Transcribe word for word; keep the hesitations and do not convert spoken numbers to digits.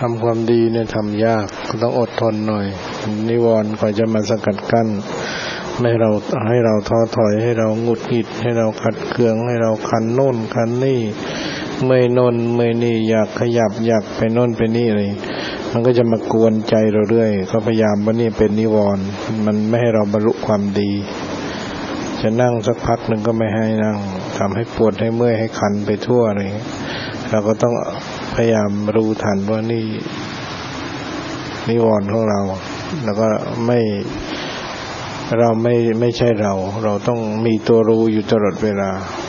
ทำความดีเนี่ยทำยากต้องอดทนหน่อยนิวรณ์คอยจะมาสกัดกั้นไม่ให้เราให้เราท้อถอยให้เราหงุดหงิดให้เราขัดเคืองให้เราคันโน่นคันนี่เมื่อยโน่นเมื่อยนี่อยากขยับอยากไปโน่นไปนี่อะไรมันก็จะมากวนใจเราเรื่อยก็พยายามว่านี่เป็นนิวรณ์มันไม่ให้เราบรรลุความดีจะนั่งสักพักหนึ่งก็ไม่ให้นั่งทำให้ปวดให้เมื่อยให้คันไปทั่วอะไรเราก็ต้องพยายามรู้ทันว่านี่นิวรณ์ของเราแล้วก็ไม่เราไม่ไม่ใช่เราเราต้องมีตัวรู้อยู่ตลอดเวลา